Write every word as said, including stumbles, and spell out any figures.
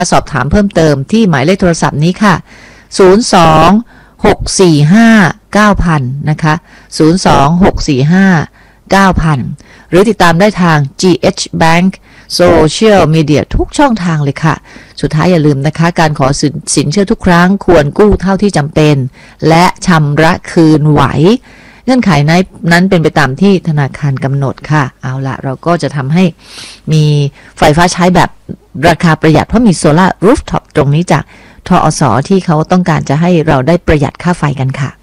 สอบถามเพิ่มเติมที่หมายเลขโทรศัพท์นี้ค่ะศูนย์ สอง หก สี่ ห้า เก้า ศูนย์ ศูนย์ นะคะศูนย์ สอง หก สี่ ห้า เก้า ศูนย์ ศูนย์หรือติดตามได้ทาง จี เอช Bank Social Media ทุกช่องทางเลยค่ะสุดท้ายอย่าลืมนะคะการขอสินสินเชื่อทุกครั้งควรกู้เท่าที่จำเป็นและชำระคืนไหวเงื่อนไขนั้นเป็นไปตามที่ธนาคารกำหนดค่ะเอาละเราก็จะทำให้มีไฟฟ้าใช้แบบราคาประหยัดเพราะมีโซล่ารูฟท็อปตรงนี้จากทอสที่เขาต้องการจะให้เราได้ประหยัดค่าไฟกันค่ะ